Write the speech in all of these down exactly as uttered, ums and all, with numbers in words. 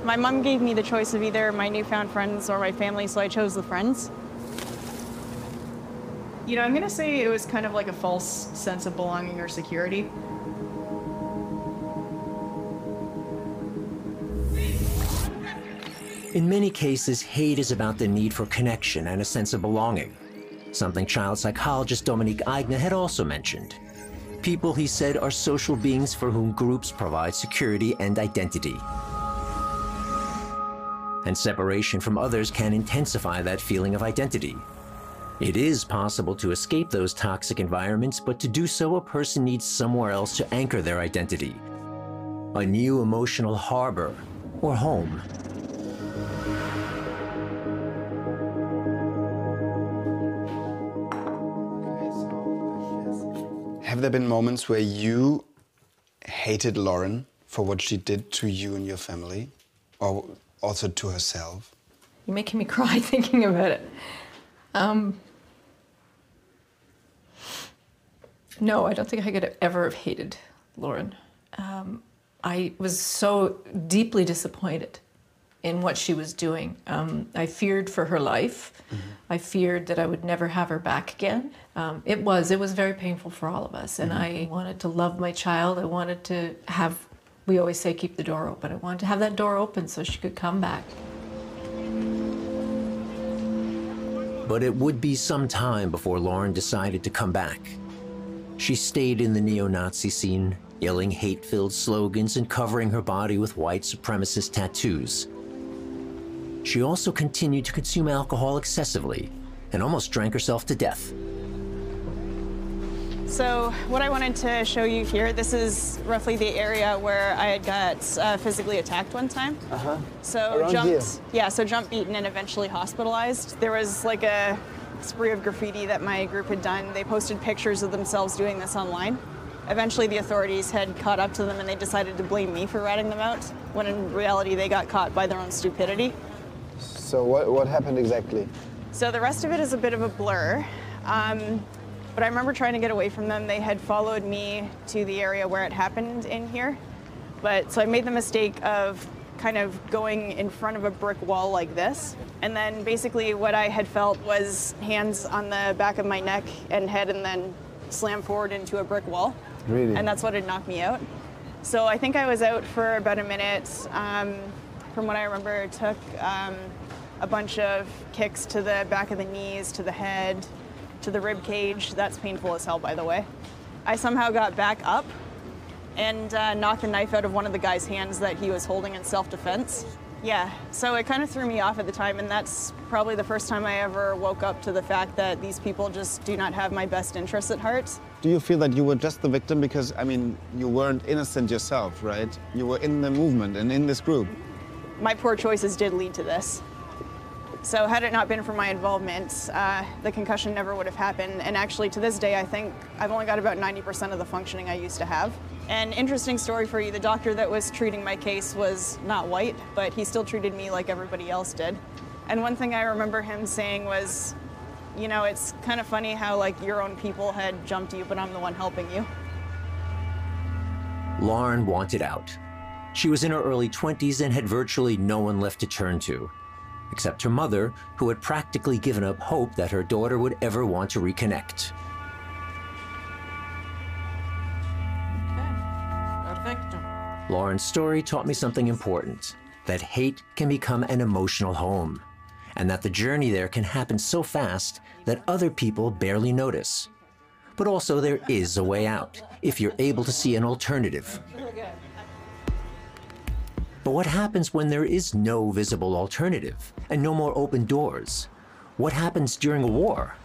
My mom gave me the choice of either my newfound friends or my family, so I chose the friends. You know, I'm gonna say it was kind of like a false sense of belonging or security. In many cases, hate is about the need for connection and a sense of belonging, something child psychologist Dominique Aigner had also mentioned. People, he said, are social beings for whom groups provide security and identity. And separation from others can intensify that feeling of identity. It is possible to escape those toxic environments, but to do so, a person needs somewhere else to anchor their identity. A new emotional harbor or home. Have there been moments where you hated Lauren for what she did to you and your family, or also to herself? You're making me cry thinking about it. Um, no, I don't think I could ever have hated Lauren. Um, I was so deeply disappointed in what she was doing. Um, I feared for her life. Mm-hmm. I feared that I would never have her back again. Um, it was, it was very painful for all of us. And mm-hmm. I wanted to love my child. I wanted to have, we always say keep the door open. I wanted to have that door open so she could come back. But it would be some time before Lauren decided to come back. She stayed in the neo-Nazi scene, yelling hate-filled slogans and covering her body with white supremacist tattoos. She also continued to consume alcohol excessively and almost drank herself to death. So what I wanted to show you here, this is roughly the area where I had got uh, physically attacked one time. Uh-huh. So Around jumped, here. yeah, so jumped, beaten, and eventually hospitalized. There was like a spree of graffiti that my group had done. They posted pictures of themselves doing this online. Eventually the authorities had caught up to them and they decided to blame me for ratting them out, when in reality they got caught by their own stupidity. So what, what happened exactly? So the rest of it is a bit of a blur. Um, But I remember trying to get away from them. They had followed me to the area where it happened in here. But so I made the mistake of kind of going in front of a brick wall like this. And then basically what I had felt was hands on the back of my neck and head and then slam forward into a brick wall. Really? And that's what had knocked me out. So I think I was out for about a minute. Um, from what I remember, it took um, a bunch of kicks to the back of the knees, to the head, to the rib cage. That's painful as hell, by the way. I somehow got back up and uh, knocked the knife out of one of the guy's hands that he was holding in self-defense. Yeah, so it kind of threw me off at the time, and that's probably the first time I ever woke up to the fact that these people just do not have my best interests at heart. Do you feel that you were just the victim because, I mean, you weren't innocent yourself, right? You were in the movement and in this group. My poor choices did lead to this. So had it not been for my involvement, uh, the concussion never would have happened. And actually, to this day, I think I've only got about ninety percent of the functioning I used to have. An interesting story for you, the doctor that was treating my case was not white, but he still treated me like everybody else did. And one thing I remember him saying was, you know, it's kind of funny how like your own people had jumped you, but I'm the one helping you. Lauren wanted out. She was in her early twenties and had virtually no one left to turn to, except her mother, who had practically given up hope that her daughter would ever want to reconnect. Lauren's story taught me something important, that hate can become an emotional home, and that the journey there can happen so fast that other people barely notice. But also there is a way out, if you're able to see an alternative. But what happens when there is no visible alternative and no more open doors? What happens during a war?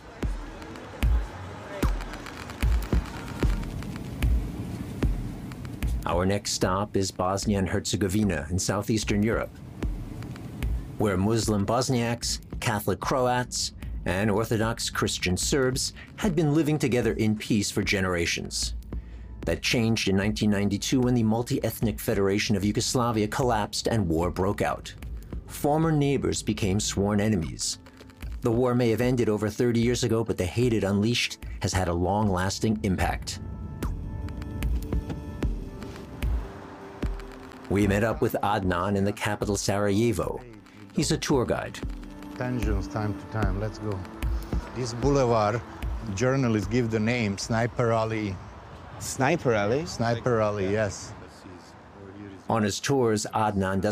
Our next stop is Bosnia and Herzegovina in southeastern Europe, where Muslim Bosniaks, Catholic Croats, and Orthodox Christian Serbs had been living together in peace for generations. That changed in nineteen ninety-two when the multi-ethnic Federation of Yugoslavia collapsed and war broke out. Former neighbors became sworn enemies. The war may have ended over thirty years ago, but the hate it unleashed has had a long-lasting impact. We met up with Adnan in the capital Sarajevo. He's a tour guide. Tensions time to time, let's go. This boulevard, journalists give the name Sniper Alley. Sniper Alley? Sniper Alley, yes. On his tours, Adnan does